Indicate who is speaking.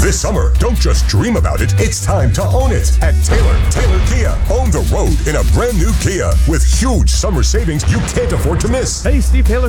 Speaker 1: This summer, don't just dream about it, it's time to own it at Taylor Kia. Own the road in a brand new Kia with huge summer savings you can't afford to miss.
Speaker 2: Hey, Steve Taylor